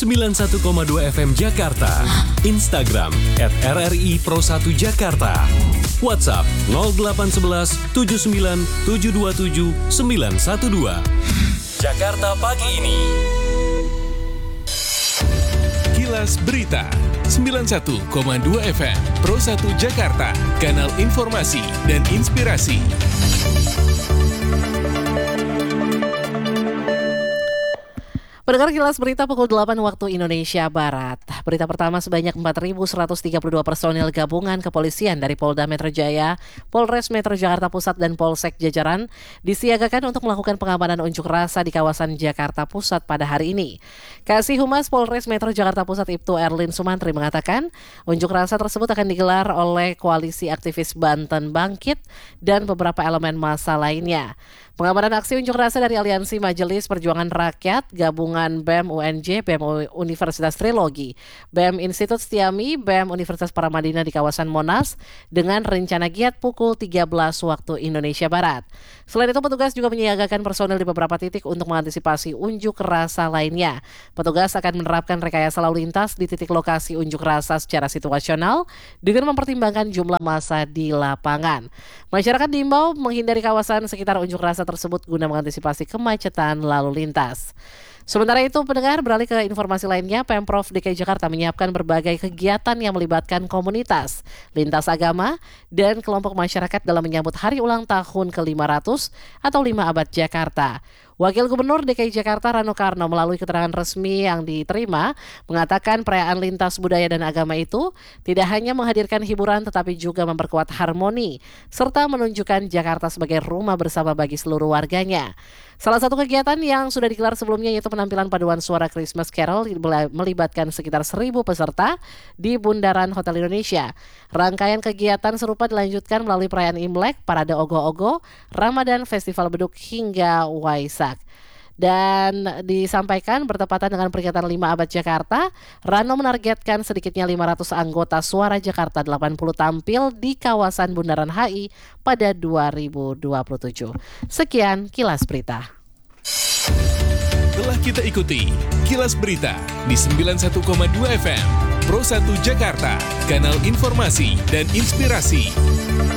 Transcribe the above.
91,2 FM Jakarta. Instagram @RRI Pro 1 Jakarta. WhatsApp 0811 79 727 912. Jakarta pagi ini. Kilas Berita 91,2 FM Pro 1 Jakarta, kanal informasi dan inspirasi. Pendengar Kilas Berita pukul 8 waktu Indonesia Barat. Berita pertama, sebanyak 4.132 personil gabungan kepolisian dari Polda Metro Jaya, Polres Metro Jakarta Pusat dan Polsek jajaran disiagakan untuk melakukan pengamanan unjuk rasa di kawasan Jakarta Pusat pada hari ini. Kasih Humas Polres Metro Jakarta Pusat Ibtu Erlin Sumantri mengatakan, unjuk rasa tersebut akan digelar oleh Koalisi Aktivis Banten Bangkit dan beberapa elemen massa lainnya. Pengamanan aksi unjuk rasa dari Aliansi Majelis Perjuangan Rakyat, Gabungan BEM UNJ, BEM Universitas Trilogi, BEM Institut Setiami, BEM Universitas Paramadina di kawasan Monas dengan rencana giat pukul 13 waktu Indonesia Barat. Selain itu, petugas juga menyiagakan personel di beberapa titik untuk mengantisipasi unjuk rasa lainnya. Petugas akan menerapkan rekayasa lalu lintas di titik lokasi unjuk rasa secara situasional dengan mempertimbangkan jumlah massa di lapangan. Masyarakat diimbau menghindari kawasan sekitar unjuk rasa tersebut guna mengantisipasi kemacetan lalu lintas. Sementara itu, pendengar, beralih ke informasi lainnya, Pemprov DKI Jakarta menyiapkan berbagai kegiatan yang melibatkan komunitas, lintas agama, dan kelompok masyarakat dalam menyambut hari ulang tahun ke-500 atau 5 abad Jakarta. Wakil Gubernur DKI Jakarta Rano Karno melalui keterangan resmi yang diterima mengatakan perayaan lintas budaya dan agama itu tidak hanya menghadirkan hiburan tetapi juga memperkuat harmoni serta menunjukkan Jakarta sebagai rumah bersama bagi seluruh warganya. Salah satu kegiatan yang sudah digelar sebelumnya yaitu penampilan paduan suara Christmas Carol melibatkan sekitar 1.000 peserta di Bundaran Hotel Indonesia. Rangkaian kegiatan serupa dilanjutkan melalui perayaan Imlek, parade ogoh-ogoh, Ramadan, festival beduk hingga Waisak. Dan disampaikan bertepatan dengan peringatan 5 abad Jakarta, Rano menargetkan sedikitnya 500 anggota Suara Jakarta 80 tampil di kawasan Bundaran HI pada 2027. Sekian Kilas Berita. Telah kita ikuti Kilas Berita di 91,2 FM Pro 1 Jakarta, kanal informasi dan inspirasi.